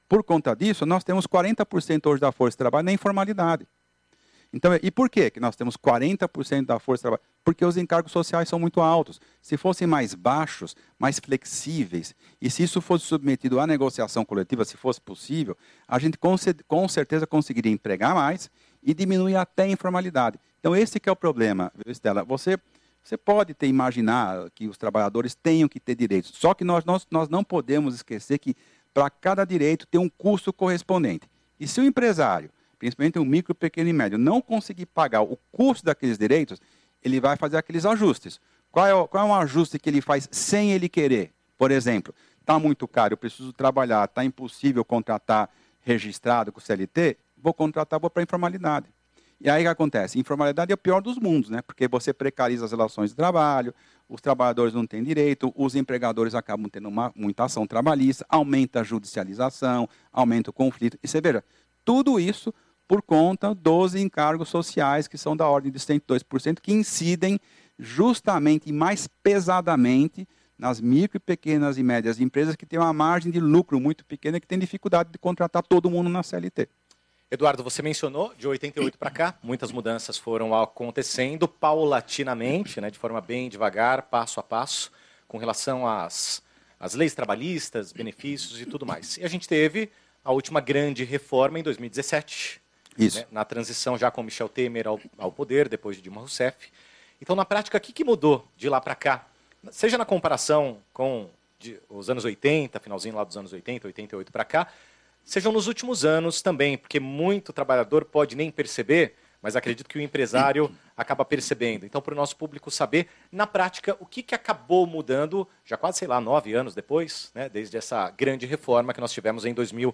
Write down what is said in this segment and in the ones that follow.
Por conta disso, nós temos 40% hoje da força de trabalho na informalidade. Então, e por quê que nós temos 40% da força de trabalho? Porque os encargos sociais são muito altos. Se fossem mais baixos, mais flexíveis, e se isso fosse submetido à negociação coletiva, se fosse possível, a gente com certeza conseguiria empregar mais e diminuir até a informalidade. Então, esse que é o problema, viu, Estela? Você pode imaginar que os trabalhadores tenham que ter direitos, só que nós não podemos esquecer que para cada direito tem um custo correspondente. E se o empresário, principalmente o micro, pequeno e médio, não conseguir pagar o custo daqueles direitos, ele vai fazer aqueles ajustes. Qual é um ajuste que ele faz sem ele querer? Por exemplo, está muito caro, eu preciso trabalhar, está impossível contratar registrado com o CLT, vou contratar, vou para a informalidade. E aí o que acontece? Informalidade é o pior dos mundos, né? Porque você precariza as relações de trabalho, os trabalhadores não têm direito, os empregadores acabam tendo muita ação trabalhista, aumenta a judicialização, aumenta o conflito. E você veja, tudo isso por conta dos encargos sociais, que são da ordem de 102%, que incidem justamente e mais pesadamente nas micro, pequenas e médias empresas que têm uma margem de lucro muito pequena e que têm dificuldade de contratar todo mundo na CLT. Eduardo, você mencionou, de 88 para cá, muitas mudanças foram acontecendo paulatinamente, né, de forma bem devagar, passo a passo, com relação às leis trabalhistas, benefícios e tudo mais. E a gente teve a última grande reforma em 2017, Isso. Né, na transição já com Michel Temer ao poder, depois de Dilma Rousseff. Então, na prática, o que mudou de lá para cá? Seja na comparação com os anos 80, finalzinho lá dos anos 80, 88 para cá, sejam nos últimos anos também, porque muito trabalhador pode nem perceber, mas acredito que o empresário acaba percebendo. Então, para o nosso público saber, na prática, o que acabou mudando, já quase, 9 anos depois, né, desde essa grande reforma que nós tivemos em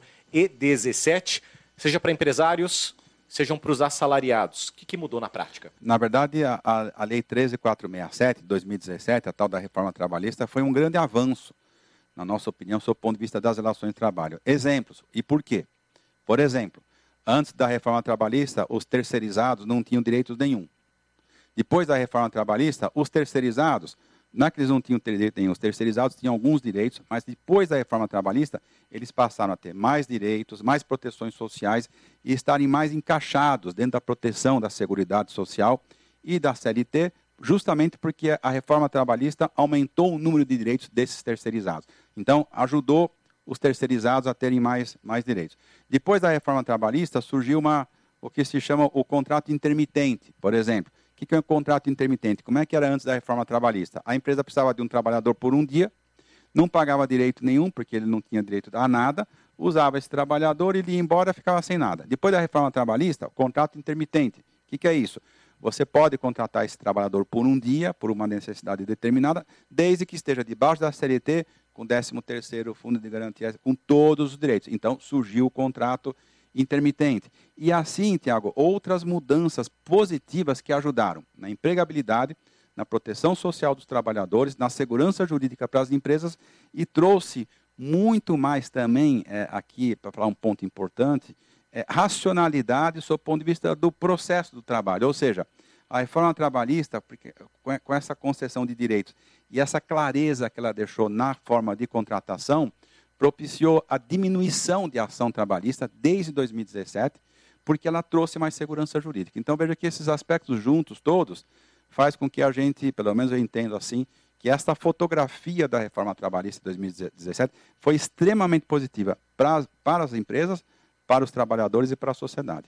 2017, seja para empresários, sejam para os assalariados. O que mudou na prática? Na verdade, a Lei 13.467, de 2017, a tal da reforma trabalhista, foi um grande avanço, na nossa opinião, sob o ponto de vista das relações de trabalho. Exemplos. E por quê? Por exemplo, antes da reforma trabalhista, os terceirizados não tinham direitos nenhum. Depois da reforma trabalhista, os terceirizados, não é que eles não tinham direito nenhum, os terceirizados tinham alguns direitos, mas depois da reforma trabalhista, eles passaram a ter mais direitos, mais proteções sociais e estarem mais encaixados dentro da proteção da Seguridade Social e da CLT, justamente porque a reforma trabalhista aumentou o número de direitos desses terceirizados. Então, ajudou os terceirizados a terem mais direitos. Depois da reforma trabalhista, surgiu o que se chama o contrato intermitente, por exemplo. O que é um contrato intermitente? Como é que era antes da reforma trabalhista? A empresa precisava de um trabalhador por um dia, não pagava direito nenhum, porque ele não tinha direito a nada, usava esse trabalhador, ele ia embora, ficava sem nada. Depois da reforma trabalhista, o contrato intermitente. O que é isso? Você pode contratar esse trabalhador por um dia, por uma necessidade determinada, desde que esteja debaixo da CLT, com 13º Fundo de Garantia, com todos os direitos. Então, surgiu o contrato intermitente. E assim, Tiago, outras mudanças positivas que ajudaram na empregabilidade, na proteção social dos trabalhadores, na segurança jurídica para as empresas e trouxe muito mais também, aqui, para falar um ponto importante, racionalidade sob o ponto de vista do processo do trabalho. Ou seja, a reforma trabalhista, porque, com essa concessão de direitos e essa clareza que ela deixou na forma de contratação, propiciou a diminuição de ação trabalhista desde 2017, porque ela trouxe mais segurança jurídica. Então, veja que esses aspectos juntos, todos, faz com que a gente, pelo menos eu entendo assim, que esta fotografia da reforma trabalhista de 2017 foi extremamente positiva para as empresas, para os trabalhadores e para a sociedade.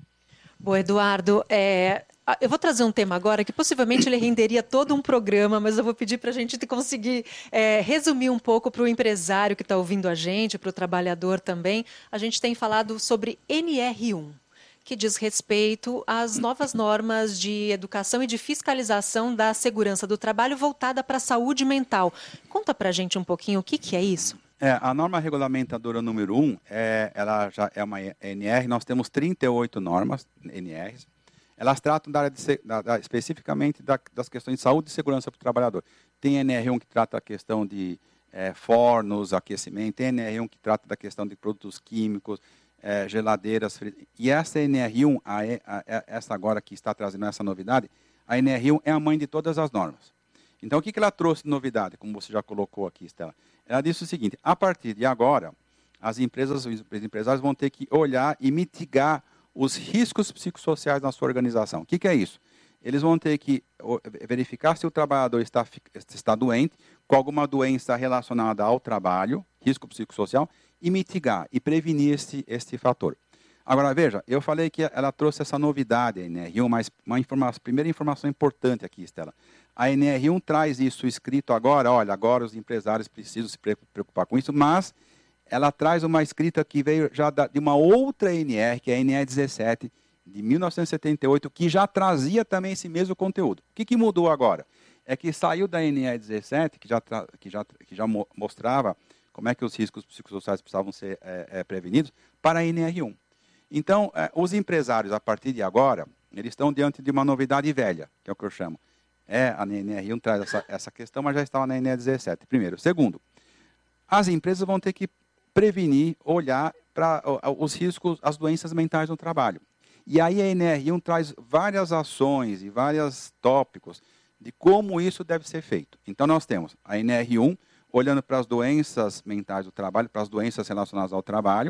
Bom, Eduardo, eu vou trazer um tema agora que possivelmente ele renderia todo um programa, mas eu vou pedir para a gente conseguir resumir um pouco para o empresário que está ouvindo a gente, para o trabalhador também. A gente tem falado sobre NR1, que diz respeito às novas normas de educação e de fiscalização da segurança do trabalho voltada para a saúde mental. Conta para a gente um pouquinho o que é isso. A norma regulamentadora número 1, ela já é uma NR, nós temos 38 normas NRs. Elas tratam da área especificamente das questões de saúde e segurança para o trabalhador. Tem NR1 que trata a questão de fornos, aquecimento, tem NR1 que trata da questão de produtos químicos, geladeiras. E essa NR1, essa agora que está trazendo essa novidade, a NR1 é a mãe de todas as normas. Então, o que ela trouxe de novidade, como você já colocou aqui, Estela? Ela disse o seguinte: a partir de agora, os empresários vão ter que olhar e mitigar os riscos psicossociais na sua organização. O que é isso? Eles vão ter que verificar se o trabalhador está doente, com alguma doença relacionada ao trabalho, risco psicossocial, e mitigar e prevenir este fator. Agora, veja, eu falei que ela trouxe essa novidade, a NR1, mas primeira informação importante aqui, Estela. A NR1 traz isso escrito agora, olha, agora os empresários precisam se preocupar com isso, mas ela traz uma escrita que veio já de uma outra NR, que é a NR 17, de 1978, que já trazia também esse mesmo conteúdo. O que mudou agora? É que saiu da NR 17, que já mostrava como é que os riscos psicossociais precisavam ser prevenidos, para a NR1. Então, os empresários, a partir de agora, eles estão diante de uma novidade velha, que é o que eu chamo. A NR1 traz essa questão, mas já estava na NR 17, primeiro. Segundo, as empresas vão ter que prevenir, olhar para os riscos, as doenças mentais no trabalho. E aí a NR1 traz várias ações e vários tópicos de como isso deve ser feito. Então, nós temos a NR1 olhando para as doenças mentais do trabalho, para as doenças relacionadas ao trabalho.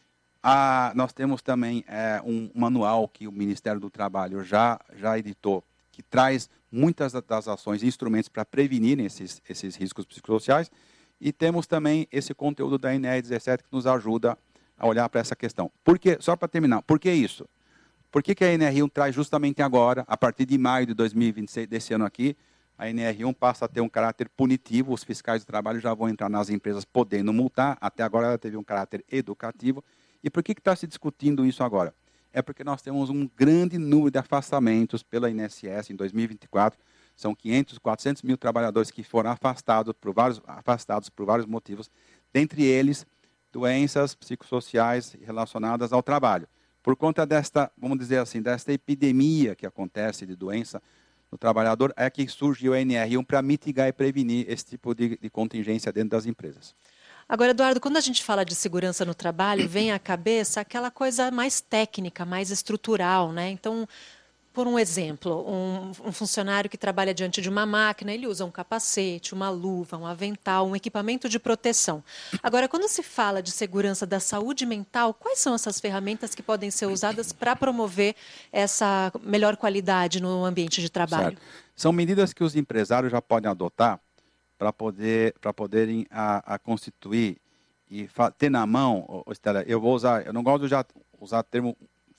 Nós temos também um manual que o Ministério do Trabalho já editou, que traz muitas das ações e instrumentos para prevenir esses riscos psicossociais. E temos também esse conteúdo da NR17 que nos ajuda a olhar para essa questão. Por quê? Só para terminar, por que isso? Por que a NR1 traz justamente agora, a partir de maio de 2026, desse ano aqui, a NR1 passa a ter um caráter punitivo, os fiscais do trabalho já vão entrar nas empresas podendo multar, até agora ela teve um caráter educativo. E por que está se discutindo isso agora? É porque nós temos um grande número de afastamentos pela INSS em 2024, são 500, 400 mil trabalhadores que foram afastados por vários motivos, dentre eles doenças psicossociais relacionadas ao trabalho. Por conta desta, vamos dizer assim, desta epidemia que acontece de doença no trabalhador, é que surgiu a NR1 para mitigar e prevenir esse tipo de contingência dentro das empresas. Agora, Eduardo, quando a gente fala de segurança no trabalho, vem à cabeça aquela coisa mais técnica, mais estrutural, né? Então, por um exemplo, um funcionário que trabalha diante de uma máquina, ele usa um capacete, uma luva, um avental, um equipamento de proteção. Agora, quando se fala de segurança da saúde mental, quais são essas ferramentas que podem ser usadas para promover essa melhor qualidade no ambiente de trabalho? Certo. São medidas que os empresários já podem adotar para poderem constituir e ter na mão, Estela, eu não gosto de usar termo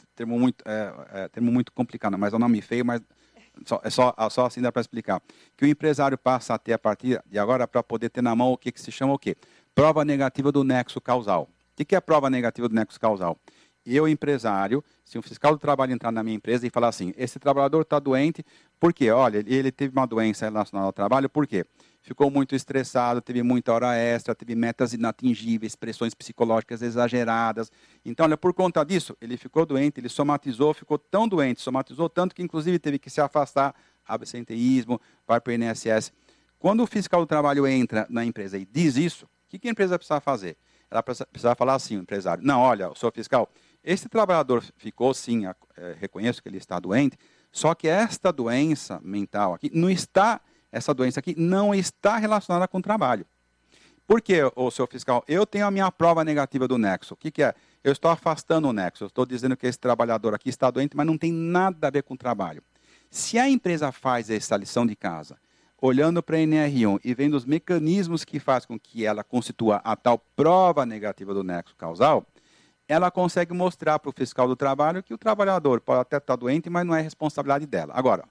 muito complicado, mas é um nome feio, mas só assim dá para explicar. Que o empresário passa a ter, a partir de agora, para poder ter na mão o que se chama o quê? Prova negativa do nexo causal. O que é a prova negativa do nexo causal? Eu, empresário, se um fiscal do trabalho entrar na minha empresa e falar assim, esse trabalhador está doente, por quê? Olha, ele teve uma doença relacionada ao trabalho, por quê? Ficou muito estressado, teve muita hora extra, teve metas inatingíveis, pressões psicológicas exageradas. Então, olha, por conta disso, ele ficou doente, ele somatizou, ficou tão doente, somatizou tanto que, inclusive, teve que se afastar, absenteísmo, vai para o INSS. Quando o fiscal do trabalho entra na empresa e diz isso, o que a empresa precisa fazer? Ela precisa falar assim, o empresário, não, olha, senhor fiscal, esse trabalhador ficou, sim, reconheço que ele está doente, só que esta doença mental aqui essa doença aqui não está relacionada com o trabalho. Por quê, senhor fiscal? Eu tenho a minha prova negativa do nexo. O que é? Eu estou afastando o nexo. Eu estou dizendo que esse trabalhador aqui está doente, mas não tem nada a ver com o trabalho. Se a empresa faz essa lição de casa, olhando para a NR1 e vendo os mecanismos que faz com que ela constitua a tal prova negativa do nexo causal, ela consegue mostrar para o fiscal do trabalho que o trabalhador pode até estar doente, mas não é responsabilidade dela. Agora,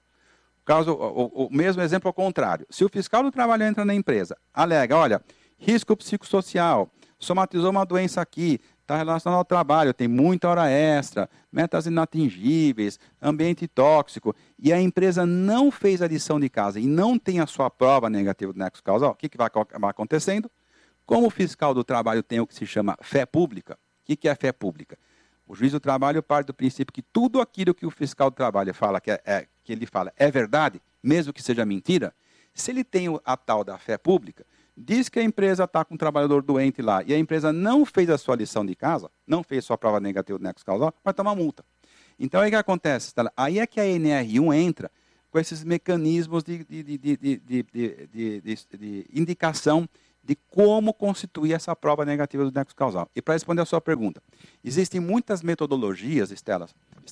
o mesmo exemplo ao contrário. Se o fiscal do trabalho entra na empresa, alega, olha, risco psicossocial, somatizou uma doença aqui, está relacionado ao trabalho, tem muita hora extra, metas inatingíveis, ambiente tóxico, e a empresa não fez a lição de casa e não tem a sua prova negativa do nexo causal, o que vai acontecendo? Como o fiscal do trabalho tem o que se chama fé pública, o que é fé pública? O juiz do trabalho parte do princípio que tudo aquilo que o fiscal do trabalho fala que ele fala é verdade, mesmo que seja mentira. Se ele tem a tal da fé pública, diz que a empresa está com um trabalhador doente lá e a empresa não fez a sua lição de casa, não fez sua prova negativa do nexo causal, vai tomar multa. Então, aí o que acontece? Aí é que a NR1 entra com esses mecanismos de indicação de como constituir essa prova negativa do nexo causal. E para responder a sua pergunta, existem muitas metodologias, Estela,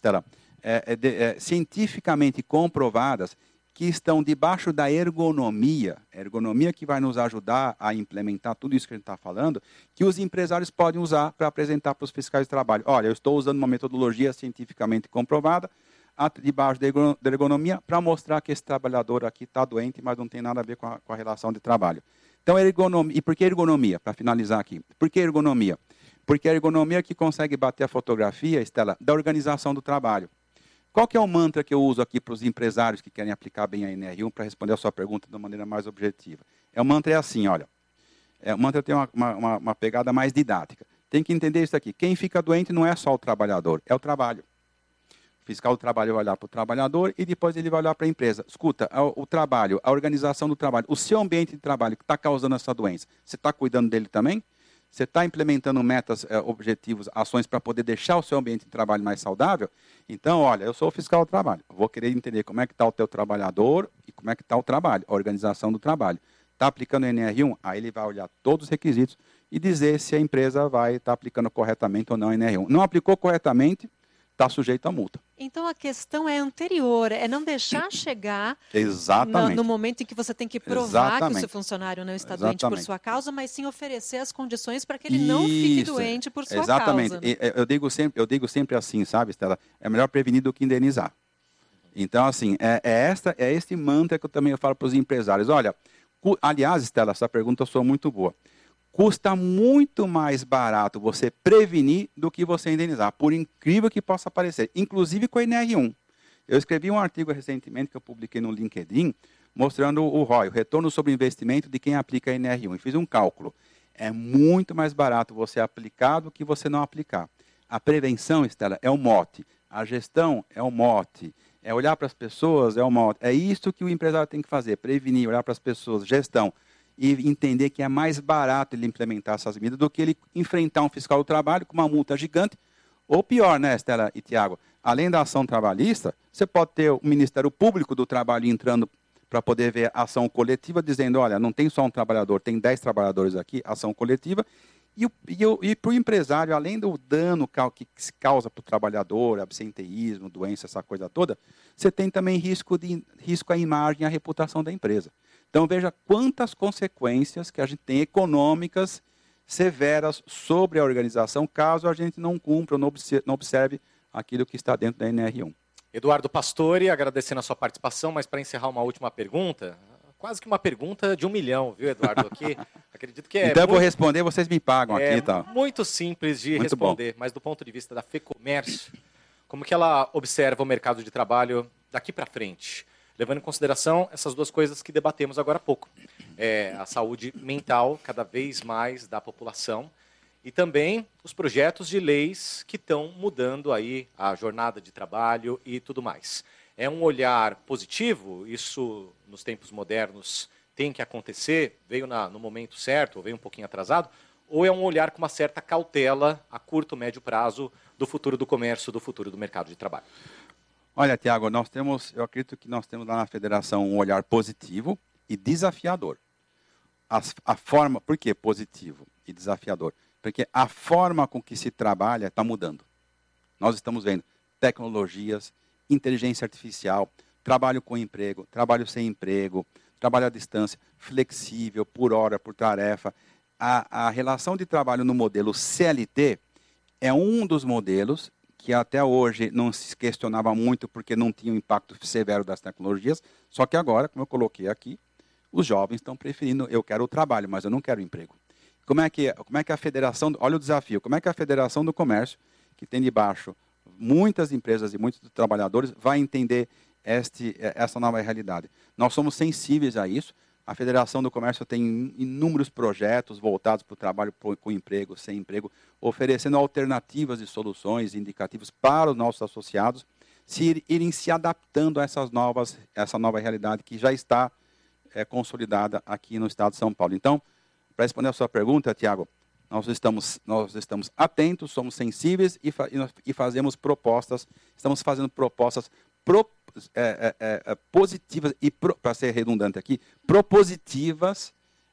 cientificamente comprovadas que estão debaixo da ergonomia que vai nos ajudar a implementar tudo isso que a gente está falando, que os empresários podem usar para apresentar para os fiscais de trabalho. Olha, eu estou usando uma metodologia cientificamente comprovada, debaixo da ergonomia, para mostrar que esse trabalhador aqui está doente, mas não tem nada a ver com a relação de trabalho. Então, ergonomia. E por que ergonomia? Para finalizar aqui. Por que ergonomia? Porque a ergonomia que consegue bater a fotografia, Estela, da organização do trabalho. Qual que é o mantra que eu uso aqui para os empresários que querem aplicar bem a NR1 para responder a sua pergunta de uma maneira mais objetiva? O mantra é assim, olha. O mantra tem uma pegada mais didática. Tem que entender isso aqui. Quem fica doente não é só o trabalhador, é o trabalho. O fiscal do trabalho vai olhar para o trabalhador e depois ele vai olhar para a empresa. Escuta, o trabalho, a organização do trabalho, o seu ambiente de trabalho que está causando essa doença, você está cuidando dele também? Você está implementando metas, objetivos, ações para poder deixar o seu ambiente de trabalho mais saudável? Então, olha, eu sou o fiscal do trabalho. Vou querer entender como é que está o teu trabalhador e como é que está o trabalho, a organização do trabalho. Está aplicando o NR1? Aí ele vai olhar todos os requisitos e dizer se a empresa vai estar aplicando corretamente ou não a NR1. Não aplicou corretamente, está sujeito a multa. Então a questão é anterior, é não deixar chegar no momento em que você tem que provar que o seu funcionário não está doente por sua causa, mas sim oferecer as condições para que ele não fique doente por sua causa. Né? Eu digo sempre assim, sabe, Estela? É melhor prevenir do que indenizar. Então, assim, é este mantra que eu também falo para os empresários. Olha, aliás, Estela, essa pergunta sou muito boa. Custa muito mais barato você prevenir do que você indenizar, por incrível que possa parecer, inclusive com a NR1. Eu escrevi um artigo recentemente que eu publiquei no LinkedIn, mostrando o ROI, o retorno sobre investimento de quem aplica a NR1. E fiz um cálculo. É muito mais barato você aplicar do que você não aplicar. A prevenção, Estela, é o mote. A gestão é o mote. É olhar para as pessoas, é o mote. É isso que o empresário tem que fazer, prevenir, olhar para as pessoas, gestão. E entender que é mais barato ele implementar essas medidas do que ele enfrentar um fiscal do trabalho com uma multa gigante. Ou pior, né, Estela e Tiago? Além da ação trabalhista, você pode ter o Ministério Público do Trabalho entrando para poder ver a ação coletiva, dizendo, olha, não tem só um trabalhador, tem 10 trabalhadores aqui, ação coletiva. E para o empresário, além do dano que se causa para o trabalhador, absenteísmo, doença, essa coisa toda, você tem também risco à imagem e à reputação da empresa. Então, veja quantas consequências que a gente tem econômicas severas sobre a organização, caso a gente não cumpra ou não observe aquilo que está dentro da NR1. Eduardo Pastore, agradecendo a sua participação, mas para encerrar uma última pergunta, quase que uma pergunta de 1 milhão, viu, Eduardo? Aqui, acredito que então eu vou responder, vocês me pagam aqui. Tá? Muito simples de responder, mas do ponto de vista da FEComércio, como que ela observa o mercado de trabalho daqui para frente? Levando em consideração essas duas coisas que debatemos agora há pouco. A saúde mental, cada vez mais, da população, e também os projetos de leis que estão mudando aí a jornada de trabalho e tudo mais. É um olhar positivo? Isso, nos tempos modernos, tem que acontecer? Veio no momento certo, ou veio um pouquinho atrasado? Ou é um olhar com uma certa cautela a curto, médio prazo do futuro do comércio, do futuro do mercado de trabalho? Olha, Tiago, eu acredito que nós temos lá na federação um olhar positivo e desafiador. A forma, por que positivo e desafiador? Porque a forma com que se trabalha está mudando. Nós estamos vendo tecnologias, inteligência artificial, trabalho com emprego, trabalho sem emprego, trabalho à distância, flexível, por hora, por tarefa. A relação de trabalho no modelo CLT é um dos modelos que até hoje não se questionava muito porque não tinha um impacto severo das tecnologias, só que agora, como eu coloquei aqui, os jovens estão preferindo, eu quero o trabalho, mas eu não quero o emprego. Como é que a federação, olha o desafio, como é que a Federação do Comércio, que tem debaixo muitas empresas e muitos trabalhadores, vai entender essa nova realidade? Nós somos sensíveis a isso. A Federação do Comércio tem inúmeros projetos voltados para o trabalho com emprego, sem emprego, oferecendo alternativas e soluções indicativas para os nossos associados irem se adaptando a essa nova realidade que já está consolidada aqui no estado de São Paulo. Então, para responder a sua pergunta, Tiago, nós estamos atentos, somos sensíveis e fazemos propostas, estamos fazendo propostas positivas e, para ser redundante aqui, propositivas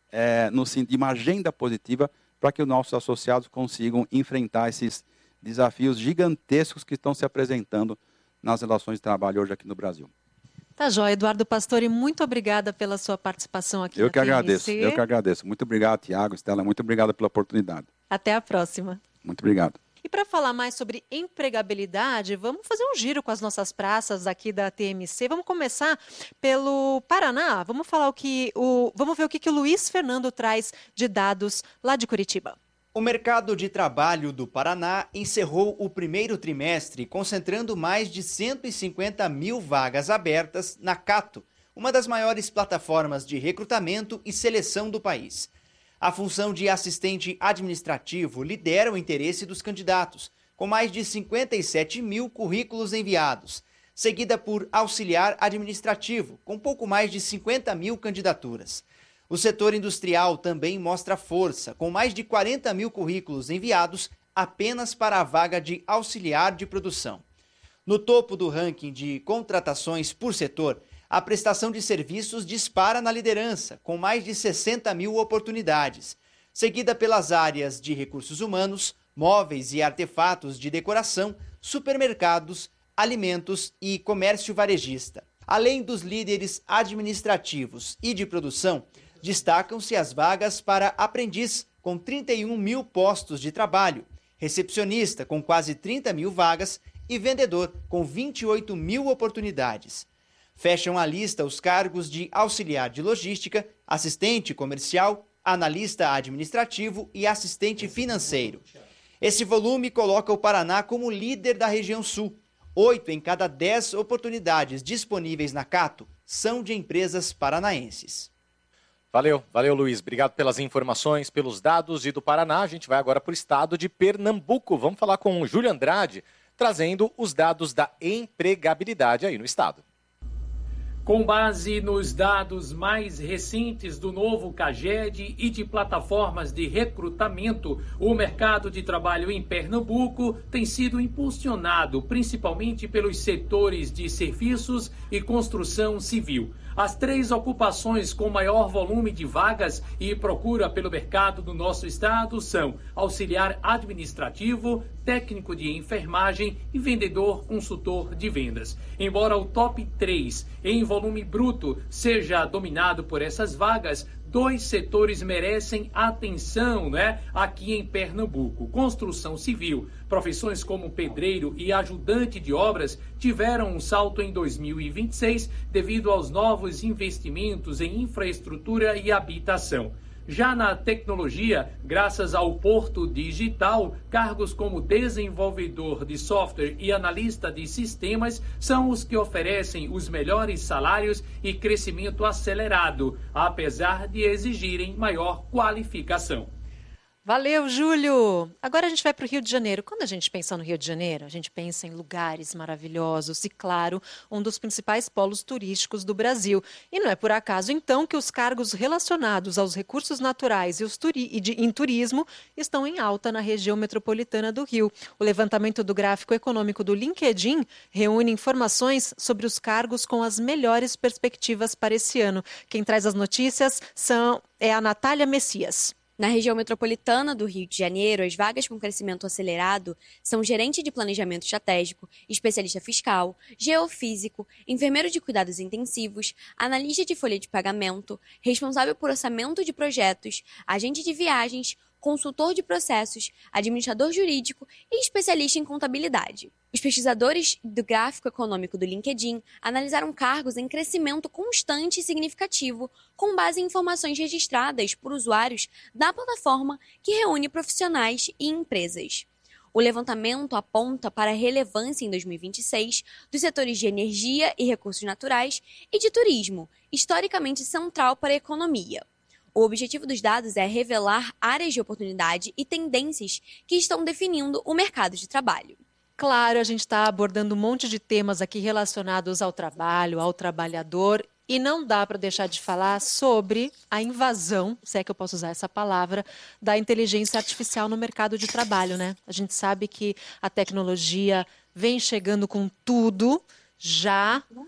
de uma agenda positiva para que os nossos associados consigam enfrentar esses desafios gigantescos que estão se apresentando nas relações de trabalho hoje aqui no Brasil. Tá joia, Eduardo Pastore, muito obrigada pela sua participação aqui Eu na que agradeço, TMC. eu que agradeço. Muito obrigado, Tiago, Estela, muito obrigado pela oportunidade. Até a próxima. Muito obrigado. E para falar mais sobre empregabilidade, vamos fazer um giro com as nossas praças aqui da TMC. Vamos começar pelo Paraná. Vamos ver o que o Luiz Fernando traz de dados lá de Curitiba. O mercado de trabalho do Paraná encerrou o primeiro trimestre concentrando mais de 150 mil vagas abertas na Cato, uma das maiores plataformas de recrutamento e seleção do país. A função de assistente administrativo lidera o interesse dos candidatos, com mais de 57 mil currículos enviados, seguida por auxiliar administrativo, com pouco mais de 50 mil candidaturas. O setor industrial também mostra força, com mais de 40 mil currículos enviados apenas para a vaga de auxiliar de produção. No topo do ranking de contratações por setor, a prestação de serviços dispara na liderança, com mais de 60 mil oportunidades, seguida pelas áreas de recursos humanos, móveis e artefatos de decoração, supermercados, alimentos e comércio varejista. Além dos líderes administrativos e de produção, destacam-se as vagas para aprendiz, com 31 mil postos de trabalho, recepcionista, com quase 30 mil vagas, e vendedor, com 28 mil oportunidades. Fecham a lista os cargos de auxiliar de logística, assistente comercial, analista administrativo e assistente financeiro. Esse volume coloca o Paraná como líder da região sul. 8 em cada 10 oportunidades disponíveis na Cato são de empresas paranaenses. Valeu Luiz. Obrigado pelas informações, pelos dados. E do Paraná, a gente vai agora para o estado de Pernambuco. Vamos falar com o Júlio Andrade, trazendo os dados da empregabilidade aí no estado. Com base nos dados mais recentes do novo CAGED e de plataformas de recrutamento, o mercado de trabalho em Pernambuco tem sido impulsionado principalmente pelos setores de serviços e construção civil. As 3 ocupações com maior volume de vagas e procura pelo mercado do nosso estado são auxiliar administrativo, técnico de enfermagem e vendedor consultor de vendas. Embora o top 3 em volume bruto seja dominado por essas vagas, 2 setores merecem atenção, aqui em Pernambuco. Construção civil, profissões como pedreiro e ajudante de obras tiveram um salto em 2026 devido aos novos investimentos em infraestrutura e habitação. Já na tecnologia, graças ao Porto Digital, cargos como desenvolvedor de software e analista de sistemas são os que oferecem os melhores salários e crescimento acelerado, apesar de exigirem maior qualificação. Valeu, Júlio! Agora a gente vai para o Rio de Janeiro. Quando a gente pensa no Rio de Janeiro, a gente pensa em lugares maravilhosos e, claro, um dos principais polos turísticos do Brasil. E não é por acaso, então, que os cargos relacionados aos recursos naturais em turismo estão em alta na região metropolitana do Rio. O levantamento do gráfico econômico do LinkedIn reúne informações sobre os cargos com as melhores perspectivas para esse ano. Quem traz as notícias é a Natália Messias. Na região metropolitana do Rio de Janeiro, as vagas com crescimento acelerado são gerente de planejamento estratégico, especialista fiscal, geofísico, enfermeiro de cuidados intensivos, analista de folha de pagamento, responsável por orçamento de projetos, agente de viagens, consultor de processos, administrador jurídico e especialista em contabilidade. Os pesquisadores do gráfico econômico do LinkedIn analisaram cargos em crescimento constante e significativo, com base em informações registradas por usuários da plataforma que reúne profissionais e empresas. O levantamento aponta para a relevância em 2026 dos setores de energia e recursos naturais e de turismo, historicamente central para a economia. O objetivo dos dados é revelar áreas de oportunidade e tendências que estão definindo o mercado de trabalho. Claro, a gente está abordando um monte de temas aqui relacionados ao trabalho, ao trabalhador, e não dá para deixar de falar sobre a invasão, se é que eu posso usar essa palavra, da inteligência artificial no mercado de trabalho, né? A gente sabe que a tecnologia vem chegando com tudo já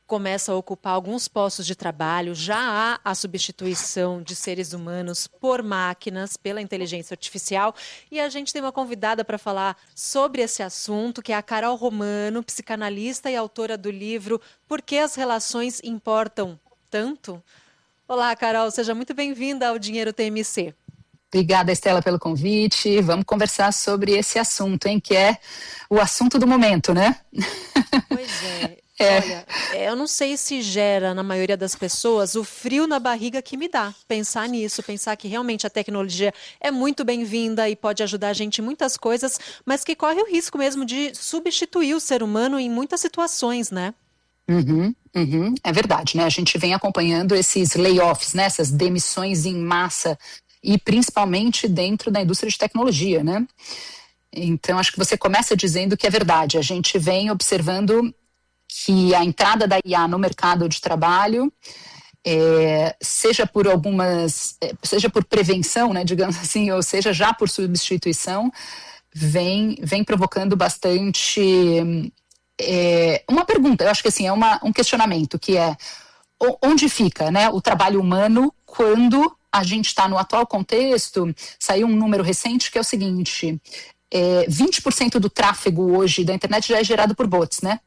começa a ocupar alguns postos de trabalho, já há a substituição de seres humanos por máquinas, pela inteligência artificial, e a gente tem uma convidada para falar sobre esse assunto, que é a Carol Romano, psicanalista e autora do livro Por que as Relações Importam Tanto? Olá, Carol, seja muito bem-vinda ao Dinheiro TMC. Obrigada, Estela, pelo convite. Vamos conversar sobre esse assunto, hein? Que é o assunto do momento, né? Pois é. Olha, eu não sei se gera na maioria das pessoas o frio na barriga que me dá pensar nisso, pensar que realmente a tecnologia é muito bem-vinda e pode ajudar a gente em muitas coisas, mas que corre o risco mesmo de substituir o ser humano em muitas situações, né? É verdade, né? A gente vem acompanhando esses layoffs, né? Essas demissões em massa e principalmente dentro da indústria de tecnologia, né? Então, acho que você começa dizendo que é verdade. A gente vem observando que a entrada da IA no mercado de trabalho, seja por prevenção, né, digamos assim, ou seja, já por substituição, vem provocando bastante uma pergunta. Eu acho que assim, é um questionamento, que é onde fica, né, o trabalho humano quando a gente está no atual contexto. Saiu um número recente que é o seguinte: 20% do tráfego hoje da internet já é gerado por bots, né?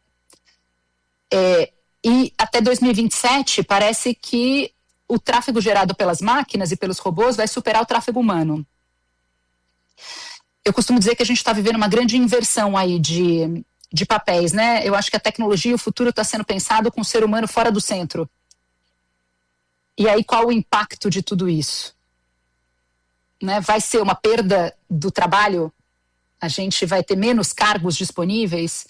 E até 2027 parece que o tráfego gerado pelas máquinas e pelos robôs vai superar o tráfego humano. Eu costumo dizer que a gente está vivendo uma grande inversão aí de papéis, né? Eu acho que a tecnologia e o futuro está sendo pensado com o ser humano fora do centro. E aí, qual o impacto de tudo isso? Né? Vai ser uma perda do trabalho? A gente vai ter menos cargos disponíveis?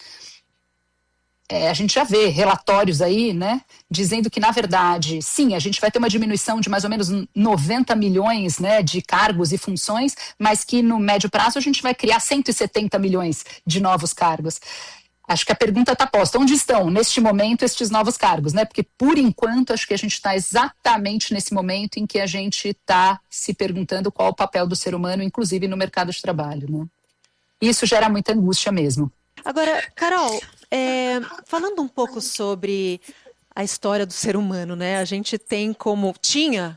A gente já vê relatórios aí, né, dizendo que, na verdade, sim, a gente vai ter uma diminuição de mais ou menos 90 milhões, né, de cargos e funções, mas que no médio prazo a gente vai criar 170 milhões de novos cargos. Acho que a pergunta está posta: onde estão, neste momento, estes novos cargos, né? Porque, por enquanto, acho que a gente está exatamente nesse momento em que a gente está se perguntando qual o papel do ser humano, inclusive no mercado de trabalho, né? Isso gera muita angústia mesmo. Agora, Carol, falando um pouco sobre a história do ser humano, né? A gente tinha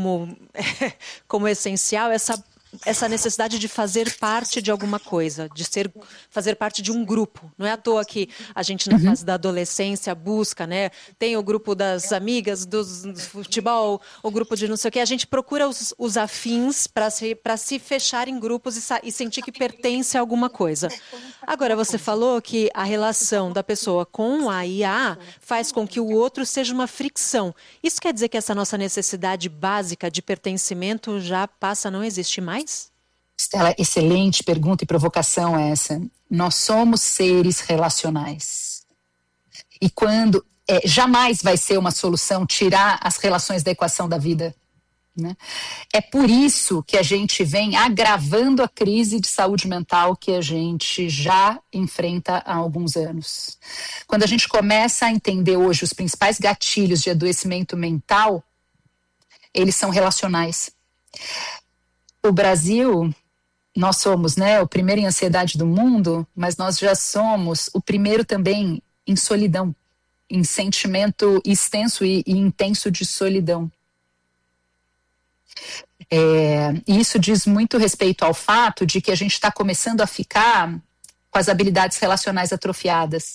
como essencial essa necessidade de fazer parte de alguma coisa, fazer parte de um grupo. Não é à toa que a gente, na fase da adolescência, busca, né? Tem o grupo das amigas, do futebol, o grupo de não sei o quê. A gente procura os afins para se fechar em grupos e sentir que pertence a alguma coisa. Agora, você falou que a relação da pessoa com a IA faz com que o outro seja uma fricção. Isso quer dizer que essa nossa necessidade básica de pertencimento já passa a não existir mais? Estela, excelente pergunta e provocação essa. Nós somos seres relacionais. E quando jamais vai ser uma solução tirar as relações da equação da vida, né? É por isso que a gente vem agravando a crise de saúde mental que a gente já enfrenta há alguns anos. Quando a gente começa a entender hoje os principais gatilhos de adoecimento mental, eles são relacionais. O Brasil, nós somos, né, o primeiro em ansiedade do mundo, mas nós já somos o primeiro também em solidão, em sentimento extenso e intenso de solidão. E isso diz muito respeito ao fato de que a gente está começando a ficar com as habilidades relacionais atrofiadas.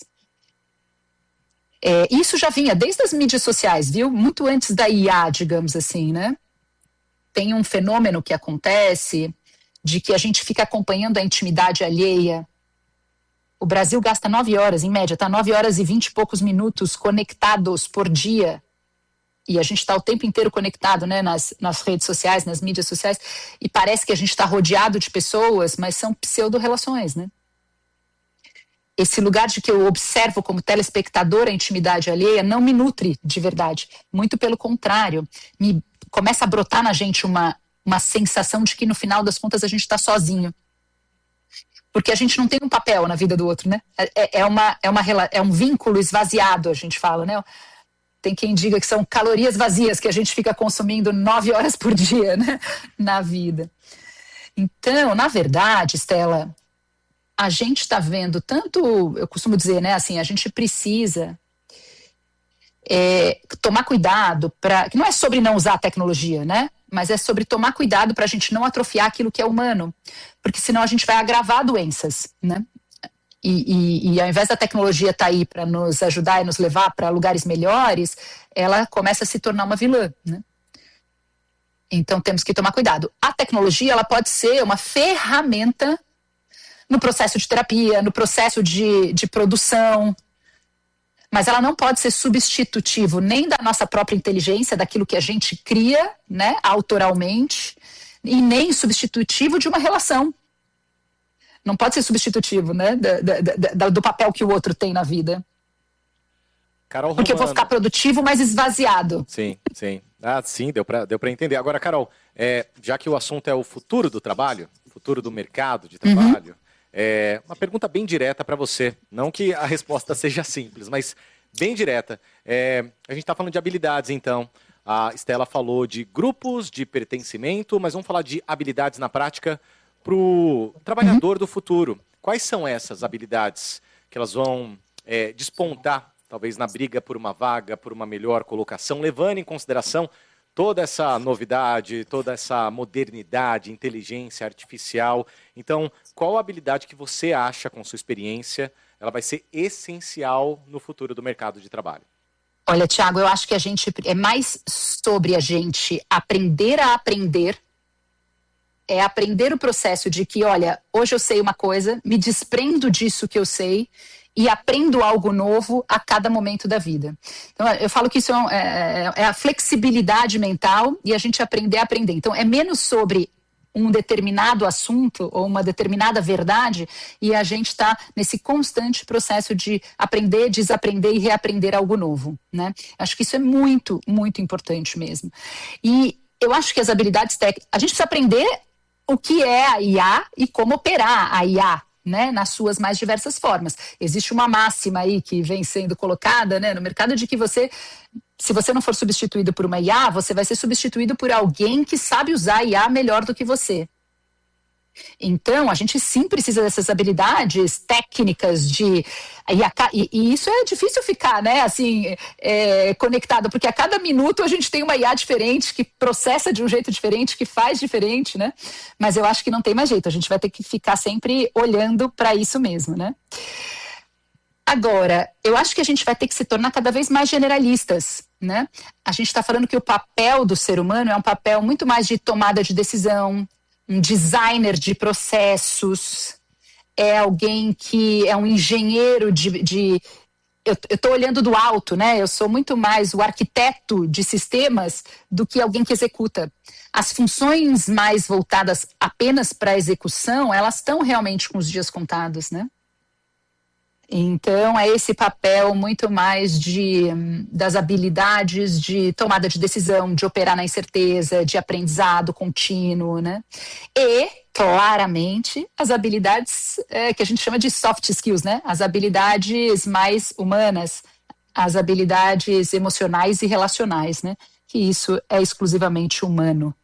Isso já vinha desde as mídias sociais, viu? Muito antes da IA, digamos assim, né? Tem um fenômeno que acontece de que a gente fica acompanhando a intimidade alheia. O Brasil gasta 9 horas, em média, 9 horas e 20 e poucos minutos conectados por dia. E a gente está o tempo inteiro conectado, né, nas redes sociais, nas mídias sociais, e parece que a gente está rodeado de pessoas, mas são pseudo-relações, né? Esse lugar de que eu observo como telespectador a intimidade alheia não me nutre de verdade. Muito pelo contrário, começa a brotar na gente uma sensação de que no final das contas a gente está sozinho. Porque a gente não tem um papel na vida do outro, né? É um vínculo esvaziado, a gente fala, né? Tem quem diga que são calorias vazias que a gente fica consumindo 9 horas por dia, né? Na vida. Então, na verdade, Estela, a gente está vendo tanto, eu costumo dizer, né? Assim, a gente precisa tomar cuidado que não é sobre não usar a tecnologia, né? Mas é sobre tomar cuidado para a gente não atrofiar aquilo que é humano, porque senão a gente vai agravar doenças, né? E ao invés da tecnologia estar aí para nos ajudar e nos levar para lugares melhores, ela começa a se tornar uma vilã, né? Então temos que tomar cuidado. A tecnologia, ela pode ser uma ferramenta no processo de terapia, no processo de produção, mas ela não pode ser substitutivo nem da nossa própria inteligência, daquilo que a gente cria, né, autoralmente, e nem substitutivo de uma relação. Não pode ser substitutivo, né, do papel que o outro tem na vida. Carol Porque eu vou Romano. ficar produtivo, mas esvaziado. Sim, sim. Sim, deu para entender. Agora, Carol, já que o assunto é o futuro do trabalho, futuro do mercado de trabalho, uma pergunta bem direta para você. Não que a resposta seja simples, mas bem direta. A gente está falando de habilidades, então. A Estela falou de grupos, de pertencimento, mas vamos falar de habilidades na prática para o trabalhador do futuro. Quais são essas habilidades que elas vão despontar, talvez na briga por uma vaga, por uma melhor colocação, levando em consideração toda essa novidade, toda essa modernidade, inteligência artificial? Então, qual a habilidade que você acha, com sua experiência, ela vai ser essencial no futuro do mercado de trabalho? Olha, Thiago, eu acho que é mais sobre a gente aprender a aprender, aprender o processo de que, olha, hoje eu sei uma coisa, me desprendo disso que eu sei e aprendo algo novo a cada momento da vida. Então, eu falo que isso é a flexibilidade mental e a gente aprender a aprender. Então, é menos sobre um determinado assunto ou uma determinada verdade e a gente está nesse constante processo de aprender, desaprender e reaprender algo novo, né? Acho que isso é muito, muito importante mesmo. E eu acho que as habilidades técnicas... A gente precisa aprender o que é a IA e como operar a IA, né, nas suas mais diversas formas. Existe uma máxima aí que vem sendo colocada, né, no mercado de que se você não for substituído por uma IA, você vai ser substituído por alguém que sabe usar a IA melhor do que você. Então, a gente sim precisa dessas habilidades técnicas e isso é difícil ficar, né, assim, conectado, porque a cada minuto a gente tem uma IA diferente, que processa de um jeito diferente, que faz diferente, né? Mas eu acho que não tem mais jeito, a gente vai ter que ficar sempre olhando para isso mesmo, né? Agora, eu acho que a gente vai ter que se tornar cada vez mais generalistas, né? A gente está falando que o papel do ser humano é um papel muito mais de tomada de decisão, um designer de processos, é alguém que é um engenheiro eu estou olhando do alto, né? Eu sou muito mais o arquiteto de sistemas do que alguém que executa. As funções mais voltadas apenas para a execução, elas estão realmente com os dias contados, né? Então, é esse papel muito mais das habilidades de tomada de decisão, de operar na incerteza, de aprendizado contínuo, né? E, claramente, as habilidades que a gente chama de soft skills, né? As habilidades mais humanas, as habilidades emocionais e relacionais, né? Que isso é exclusivamente humano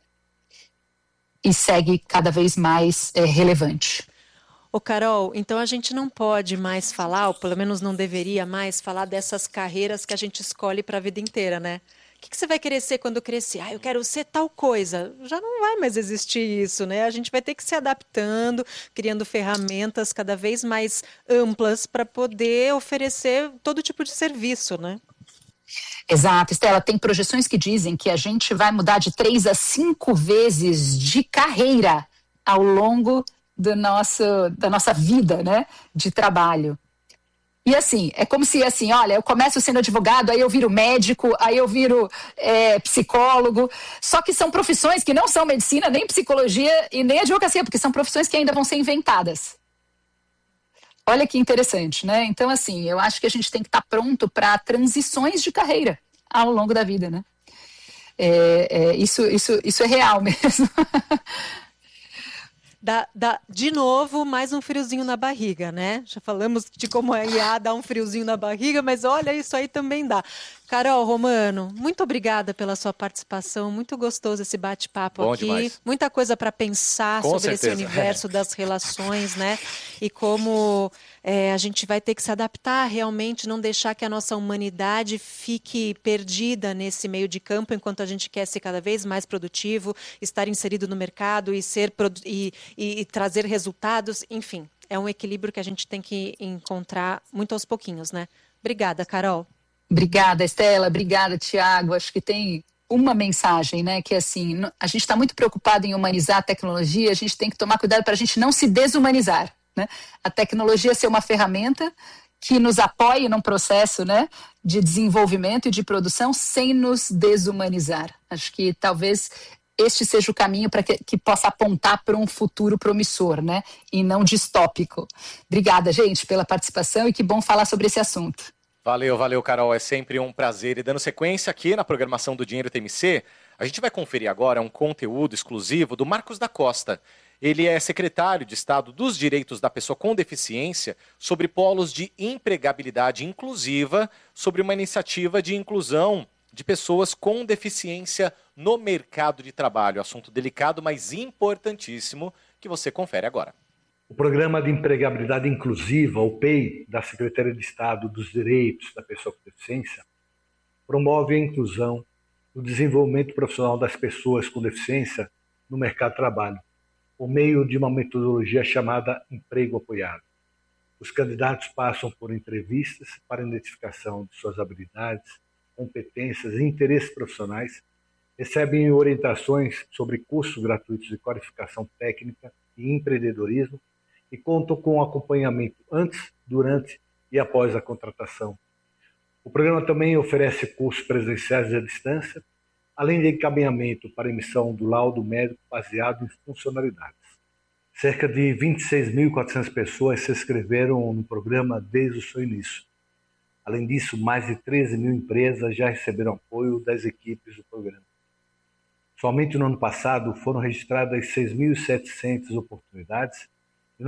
e segue cada vez mais relevante. Ô Carol, então a gente não pode mais falar, ou pelo menos não deveria mais falar dessas carreiras que a gente escolhe para a vida inteira, né? O que você vai querer ser quando crescer? Eu quero ser tal coisa. Já não vai mais existir isso, né? A gente vai ter que se adaptando, criando ferramentas cada vez mais amplas para poder oferecer todo tipo de serviço, né? Exato, Estela, tem projeções que dizem que a gente vai mudar de 3 a 5 vezes de carreira ao longo da nossa vida, né, de trabalho. E assim, é como se assim, olha, eu começo sendo advogado, aí eu viro médico, aí eu viro psicólogo, só que são profissões que não são medicina, nem psicologia e nem advocacia, porque são profissões que ainda vão ser inventadas. Olha que interessante, né? Então, assim, eu acho que a gente tem que estar pronto para transições de carreira ao longo da vida, né? Isso é real mesmo. De novo, mais um friozinho na barriga, né? Já falamos de como a IA dá um friozinho na barriga, mas olha, isso aí também dá. Carol, Romano, muito obrigada pela sua participação, muito gostoso esse bate-papo Bom aqui. Demais. Muita coisa para pensar Com sobre certeza. esse universo das relações, né? E como a gente vai ter que se adaptar realmente, não deixar que a nossa humanidade fique perdida nesse meio de campo, enquanto a gente quer ser cada vez mais produtivo, estar inserido no mercado e trazer resultados, enfim. É um equilíbrio que a gente tem que encontrar muito aos pouquinhos, né? Obrigada, Carol. Obrigada, Estela. Obrigada, Tiago. Acho que tem uma mensagem, né? Que assim, a gente está muito preocupado em humanizar a tecnologia, a gente tem que tomar cuidado para a gente não se desumanizar, né? A tecnologia ser uma ferramenta que nos apoie num processo, né, de desenvolvimento e de produção sem nos desumanizar. Acho que talvez este seja o caminho para que possa apontar para um futuro promissor, né? E não distópico. Obrigada, gente, pela participação e que bom falar sobre esse assunto. Valeu, Carol. É sempre um prazer. E dando sequência aqui na programação do Dinheiro TMC, a gente vai conferir agora um conteúdo exclusivo do Marcos da Costa. Ele é secretário de Estado dos Direitos da Pessoa com Deficiência sobre polos de empregabilidade inclusiva, sobre uma iniciativa de inclusão de pessoas com deficiência no mercado de trabalho. Assunto delicado, mas importantíssimo, que você confere agora. O Programa de Empregabilidade Inclusiva, o PEI, da Secretaria de Estado dos Direitos da Pessoa com Deficiência, promove a inclusão no desenvolvimento profissional das pessoas com deficiência no mercado de trabalho, por meio de uma metodologia chamada Emprego Apoiado. Os candidatos passam por entrevistas para identificação de suas habilidades, competências e interesses profissionais, recebem orientações sobre cursos gratuitos de qualificação técnica e empreendedorismo, e contam com acompanhamento antes, durante e após a contratação. O programa também oferece cursos presenciais à distância, além de encaminhamento para emissão do laudo médico baseado em funcionalidades. Cerca de 26.400 pessoas se inscreveram no programa desde o seu início. Além disso, mais de 13 mil empresas já receberam apoio das equipes do programa. Somente no ano passado foram registradas 6.700 oportunidades e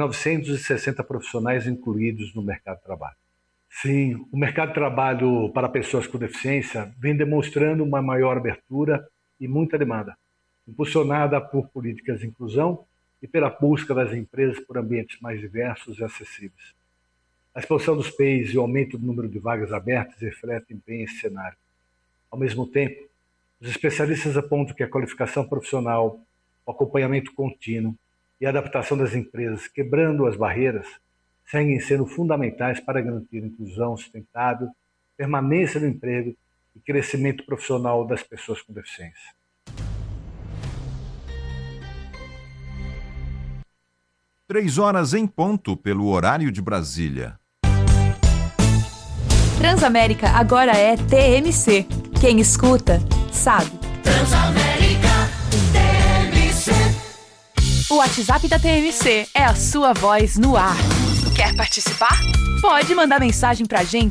960 profissionais incluídos no mercado de trabalho. Sim, o mercado de trabalho para pessoas com deficiência vem demonstrando uma maior abertura e muita demanda, impulsionada por políticas de inclusão e pela busca das empresas por ambientes mais diversos e acessíveis. A expansão dos PEIs e o aumento do número de vagas abertas refletem bem esse cenário. Ao mesmo tempo, os especialistas apontam que a qualificação profissional, o acompanhamento contínuo e a adaptação das empresas, quebrando as barreiras, seguem sendo fundamentais para garantir inclusão sustentável, permanência no emprego e crescimento profissional das pessoas com deficiência. 3h em ponto pelo horário de Brasília. Transamérica agora é TMC. Quem escuta, sabe. Transamérica TMC. O WhatsApp da TMC é a sua voz no ar. Quer participar? Pode mandar mensagem pra gente